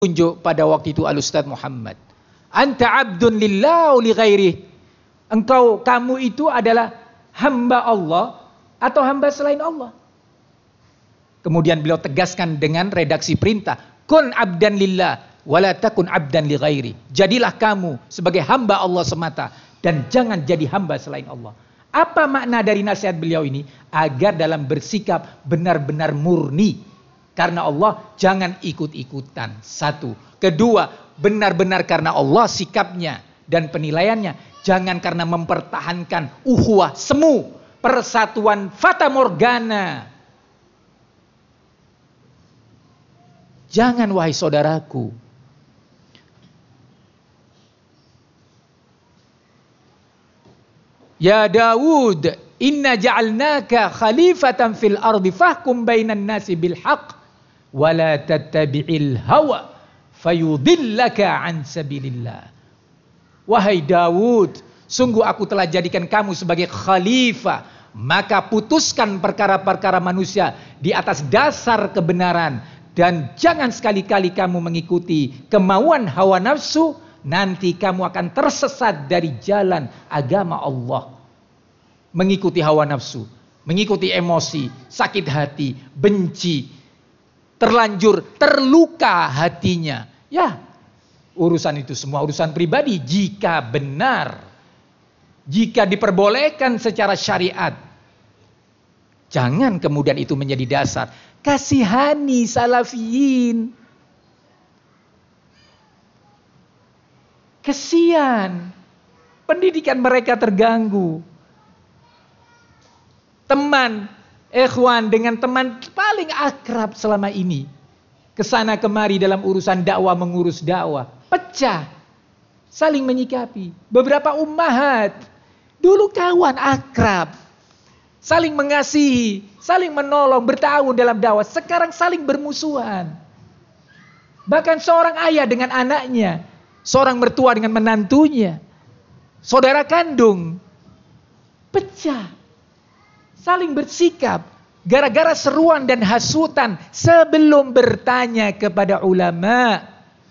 tunjuk pada waktu itu Al-Ustaz Muhammad. Anta abdun lillah li ghairi. Kamu itu adalah hamba Allah atau hamba selain Allah. Kemudian beliau tegaskan dengan redaksi perintah, kun abdan lillah wala takun abdan li ghairi. Jadilah kamu sebagai hamba Allah semata dan jangan jadi hamba selain Allah. Apa makna dari nasihat beliau ini? Agar dalam bersikap benar-benar murni karena Allah, jangan ikut-ikutan. Satu. Kedua, benar-benar karena Allah sikapnya dan penilaiannya. Jangan karena mempertahankan ukhuwah semu, persatuan fata morgana. Jangan, wahai saudaraku. Ya Daud, inna ja'alnaka khalifatan fil ardi fahkum bainan nasi bil haqq wa la tattabi'il hawa fayudillaka an sabilillah. Wahai Daud, sungguh aku telah jadikan kamu sebagai khalifah, maka putuskan perkara-perkara manusia di atas dasar kebenaran dan jangan sekali-kali kamu mengikuti kemauan hawa nafsu, nanti kamu akan tersesat dari jalan agama Allah. Mengikuti hawa nafsu, mengikuti emosi, sakit hati, benci, terlanjur terluka hatinya. Ya, urusan itu semua urusan pribadi jika benar, jika diperbolehkan secara syariat. Jangan kemudian itu menjadi dasar. Kasihani salafiyin. Kesian, pendidikan mereka terganggu. Teman, ikhwan dengan teman paling akrab selama ini, kesana kemari dalam urusan dakwah, mengurus dakwah, pecah, saling menyikapi. Beberapa ummahat dulu kawan akrab, saling mengasihi, saling menolong, bertahun dalam dakwah, sekarang saling bermusuhan. Bahkan seorang ayah dengan anaknya, seorang mertua dengan menantunya, saudara kandung, pecah, saling bersikap gara-gara seruan dan hasutan sebelum bertanya kepada ulama.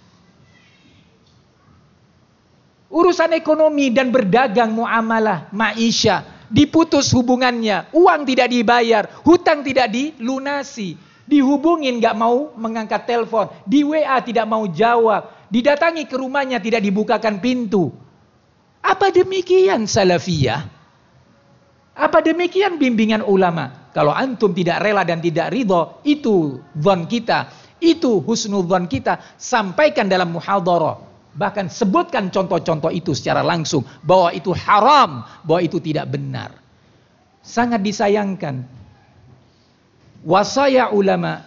Urusan ekonomi dan berdagang, muamalah, maisha, diputus hubungannya, uang tidak dibayar, hutang tidak dilunasi, dihubungin gak mau mengangkat telepon, di WA tidak mau jawab, didatangi ke rumahnya tidak dibukakan pintu. Apa demikian salafiyah? Apa demikian bimbingan ulama? Kalau antum tidak rela dan tidak ridho, itu dzan kita, itu husnudzan kita, sampaikan dalam muhadharah. Bahkan sebutkan contoh-contoh itu secara langsung, bahwa itu haram, bahwa itu tidak benar. Sangat disayangkan. Wasaya ulama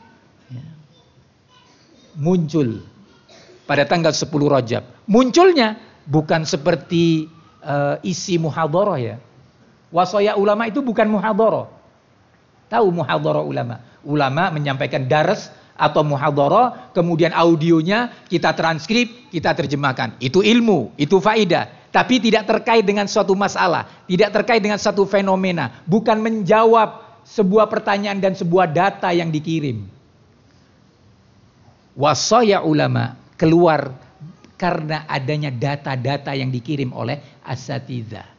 muncul pada tanggal 10 Rajab. Munculnya bukan seperti isi muhadharah ya. Wasaya ulama itu bukan muhadharah. Tahu muhadharah ulama? Ulama menyampaikan dars atau muhadharah, kemudian audionya kita transkrip, kita terjemahkan. Itu ilmu, itu faedah. Tapi tidak terkait dengan suatu masalah, tidak terkait dengan satu fenomena, bukan menjawab sebuah pertanyaan dan sebuah data yang dikirim. Wasaya ulama keluar karena adanya data-data yang dikirim oleh asatidzah.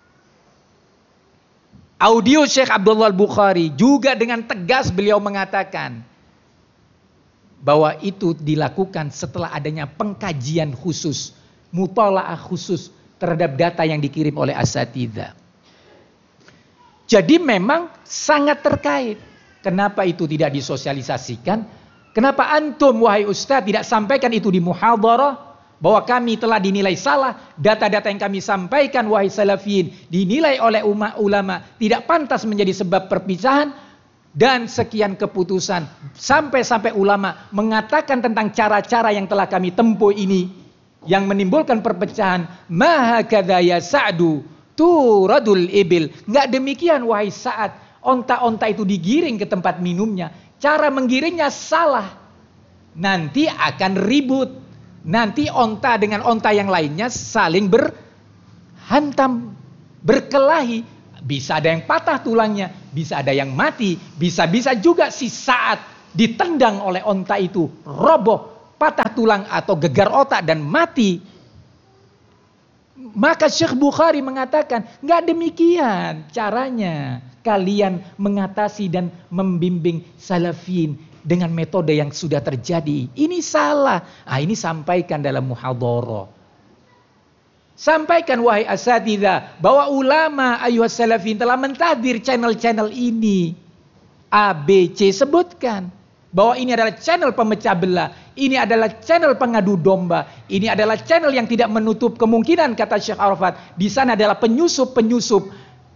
Audio Syekh Abdullah Al-Bukhari juga dengan tegas beliau mengatakan bahwa itu dilakukan setelah adanya pengkajian khusus, mutalaah khusus terhadap data yang dikirim oleh asatidzah. Jadi memang sangat terkait. Kenapa itu tidak disosialisasikan? Kenapa antum wahai ustaz tidak sampaikan itu di muhadharah? Bahwa kami telah dinilai salah, data-data yang kami sampaikan wahai salafiyin dinilai oleh ulama tidak pantas menjadi sebab perpisahan, dan sekian keputusan sampai ulama mengatakan tentang cara-cara yang telah kami tempuh ini yang menimbulkan perpecahan. Mahakadha ya Sa'du turadul ibil. Enggak demikian wahai Sa'ad, onta-onta itu digiring ke tempat minumnya. Cara menggiringnya salah, nanti akan ribut. Nanti onta dengan onta yang lainnya saling berhantam, berkelahi. Bisa ada yang patah tulangnya, bisa ada yang mati, bisa-bisa juga si Sa'ad ditendang oleh onta itu, roboh patah tulang atau gegar otak dan mati. Maka Syekh Bukhari mengatakan, nggak demikian caranya kalian mengatasi dan membimbing salafin dengan metode yang sudah terjadi. Ini salah. Ini sampaikan dalam muhadharah. Sampaikan wahai asatidzah bahwa ulama ayuhas salafin telah mentahdir channel-channel ini. A, B, C sebutkan bahwa ini adalah channel pemecah belah, ini adalah channel pengadu domba, ini adalah channel yang tidak menutup kemungkinan, kata Syekh Arafat, di sana adalah penyusup-penyusup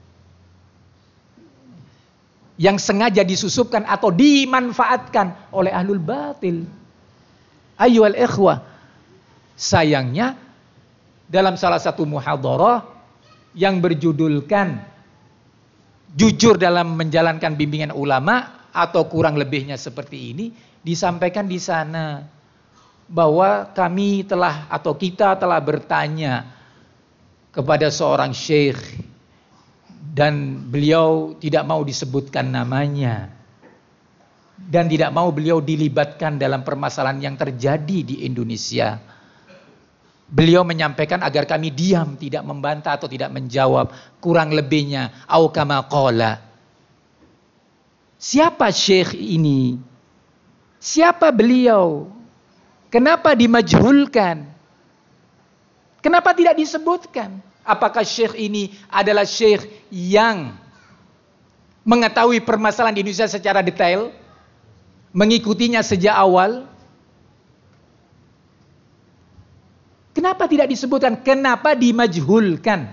yang sengaja disusupkan atau dimanfaatkan oleh ahlul batil. Ayyuhal ikhwah, sayangnya dalam salah satu muhadharah yang berjudulkan jujur dalam menjalankan bimbingan ulama atau kurang lebihnya seperti ini, disampaikan di sana bahwa kami telah atau kita telah bertanya kepada seorang syekh dan beliau tidak mau disebutkan namanya dan tidak mau beliau dilibatkan dalam permasalahan yang terjadi di Indonesia. Beliau menyampaikan agar kami diam, tidak membantah atau tidak menjawab, kurang lebihnya au kama qala. Siapa syekh ini? Siapa beliau? Kenapa dimajhulkan? Kenapa tidak disebutkan? Apakah syekh ini adalah syekh yang mengetahui permasalahan di Indonesia secara detail, mengikutinya sejak awal? Kenapa tidak disebutkan? Kenapa dimajhulkan?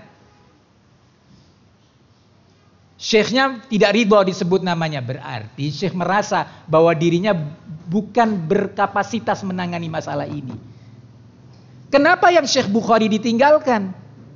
Syekhnya tidak ridho disebut namanya. Berarti syekh merasa bahwa dirinya bukan berkapasitas menangani masalah ini. Kenapa yang Syekh Bukhari ditinggalkan?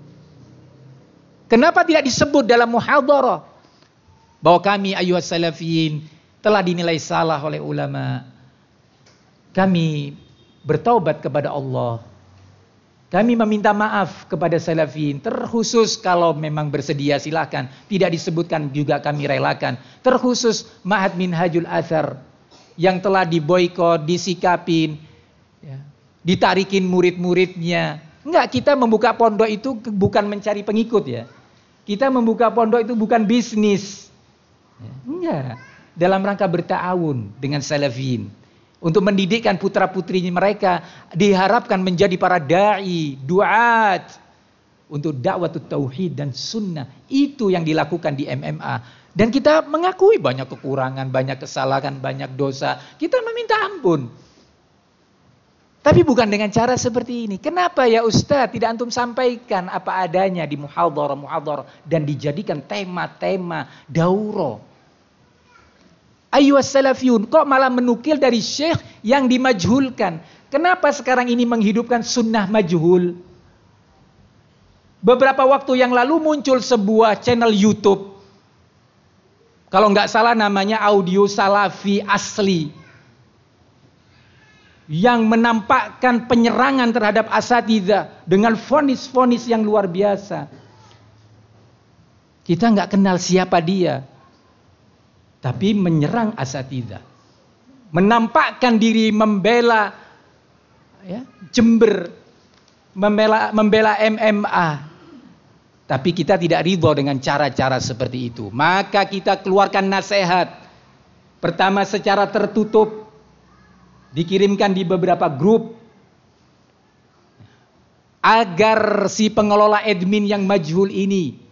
Kenapa tidak disebut dalam muhadharah bahwa kami ayuhas salafiyin telah dinilai salah oleh ulama? Kami bertaubat kepada Allah. Kami meminta maaf kepada salafin, terkhusus kalau memang bersedia silahkan. Tidak disebutkan juga kami relakan. Terkhusus Ma'had Minhajul Athar yang telah diboikot, disikapin, ditarikin murid-muridnya. Enggak, kita membuka pondok itu bukan mencari pengikut ya. Kita membuka pondok itu bukan bisnis. Enggak, dalam rangka berta'awun dengan salafin. Untuk mendidikkan putra-putrinya mereka, diharapkan menjadi para da'i, duat untuk dakwah tauhid dan sunnah. Itu yang dilakukan di MMA. Dan kita mengakui banyak kekurangan, banyak kesalahan, banyak dosa. Kita meminta ampun. Tapi bukan dengan cara seperti ini. Kenapa ya Ustaz tidak antum sampaikan apa adanya di muhadharah dan dijadikan tema-tema daurah? Ayyuhas salafiyun, kok malah menukil dari syekh yang dimajhulkan? Kenapa sekarang ini menghidupkan sunnah majhul? Beberapa waktu yang lalu muncul sebuah channel YouTube. Kalau nggak salah namanya Audio Salafi Asli. Yang menampakkan penyerangan terhadap asatidzah dengan vonis-vonis yang luar biasa. Kita nggak kenal siapa dia. Tapi menyerang asatidzah, menampakkan diri membela Jember, membela MMA. Tapi kita tidak ridho dengan cara-cara seperti itu. Maka kita keluarkan nasihat. Pertama secara tertutup, dikirimkan di beberapa grup, agar si pengelola admin yang majhul ini,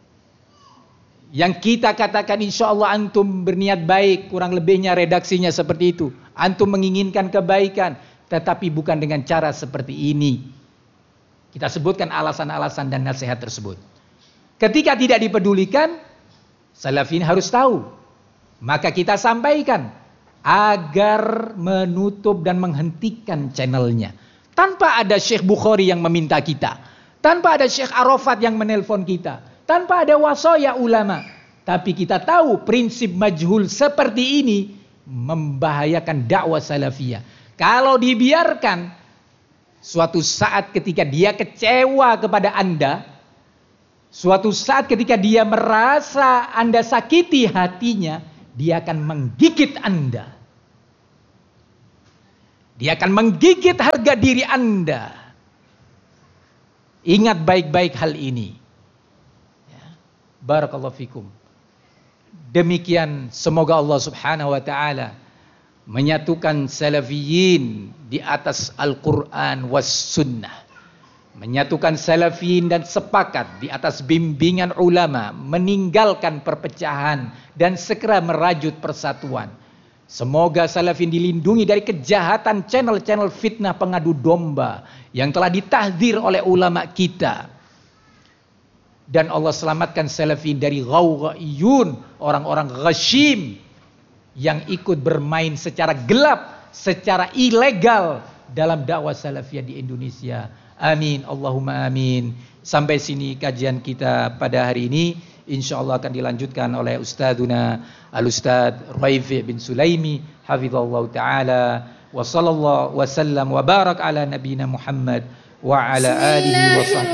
yang kita katakan insya Allah antum berniat baik, kurang lebihnya redaksinya seperti itu. Antum menginginkan kebaikan, tetapi bukan dengan cara seperti ini. Kita sebutkan alasan-alasan dan nasihat tersebut. Ketika tidak dipedulikan, salafin harus tahu. Maka kita sampaikan agar menutup dan menghentikan channelnya. Tanpa ada Syekh Bukhari yang meminta kita. Tanpa ada Syekh Arafat yang menelpon kita. Tanpa ada wasaya ulama. Tapi kita tahu prinsip majhul seperti ini membahayakan dakwah salafiyah. Kalau dibiarkan, suatu saat ketika dia kecewa kepada Anda, suatu saat ketika dia merasa Anda sakiti hatinya, dia akan menggigit Anda. Dia akan menggigit harga diri Anda. Ingat baik-baik hal ini. Ya. Barakallahu fikum. Demikian semoga Allah Subhanahu wa taala menyatukan salafiyin di atas Al-Quran was sunnah. Menyatukan salafiyin dan sepakat di atas bimbingan ulama, meninggalkan perpecahan dan segera merajut persatuan. Semoga salafin dilindungi dari kejahatan channel-channel fitnah pengadu domba yang telah ditahdzir oleh ulama kita. Dan Allah selamatkan salafin dari ghawghaiyun, orang-orang ghashim yang ikut bermain secara gelap, secara ilegal dalam dakwah salafiyah di Indonesia. Amin, Allahumma amin. Sampai sini kajian kita pada hari ini. InsyaAllah akan dilanjutkan oleh Ustadzuna Al-Ustadz Raifi bin Sulaimi hafizallahu ta'ala wa sallallahu wa sallam wa barak ala nabina Muhammad wa ala alihi wa sahbihi.